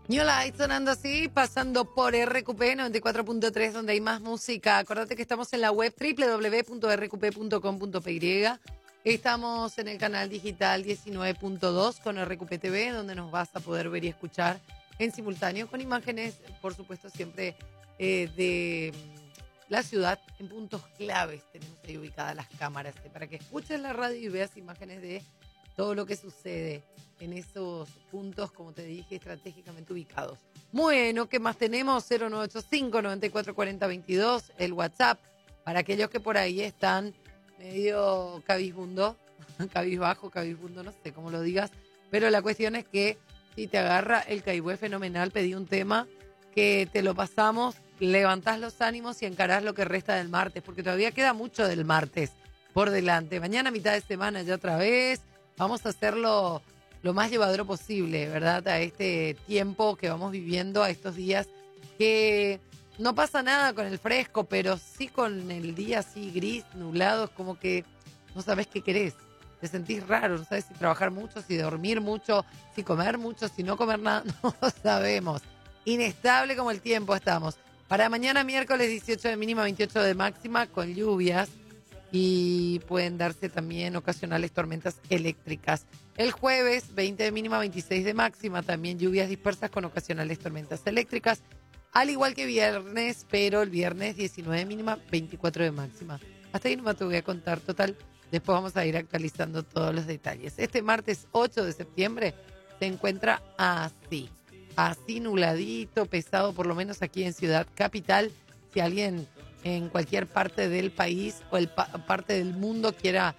New Light sonando así, pasando por RQP 94.3, donde hay más música. Acuérdate que estamos en la web www.rqp.com.py. Estamos en el canal digital 19.2 con RQP TV, donde nos vas a poder ver y escuchar en simultáneo con imágenes, por supuesto, siempre de la ciudad en puntos claves. Tenemos ahí ubicadas las cámaras para que escuches la radio y veas imágenes de todo lo que sucede en esos puntos, como te dije, estratégicamente ubicados. Bueno, ¿qué más tenemos? 0985-944022, el WhatsApp, para aquellos que por ahí están medio cabizbundo, cabizbundo, no sé cómo lo digas, pero la cuestión es que si te agarra el caigüe fenomenal, pedí un tema que te lo pasamos, levantás los ánimos y encarás lo que resta del martes, porque todavía queda mucho del martes por delante. Mañana, mitad de semana, ya otra vez. Vamos a hacerlo lo más llevadero posible, ¿verdad? A este tiempo que vamos viviendo, a estos días que no pasa nada con el fresco, pero sí con el día así gris, nublado, es como que no sabes qué querés. Te sentís raro, no sabes si trabajar mucho, si dormir mucho, si comer mucho, si no comer nada, no sabemos. Inestable como el tiempo estamos. Para mañana miércoles 18 de mínima, 28 de máxima, con lluvias. Y pueden darse también ocasionales tormentas eléctricas. El jueves, 20 de mínima, 26 de máxima, también lluvias dispersas con ocasionales tormentas eléctricas, al igual que viernes, pero el viernes 19 de mínima, 24 de máxima. Hasta ahí nomás te voy a contar, total, después vamos a ir actualizando todos los detalles. Este martes 8 de septiembre se encuentra así nubladito, pesado, por lo menos aquí en Ciudad Capital. Si alguien en cualquier parte del país o parte del mundo quiera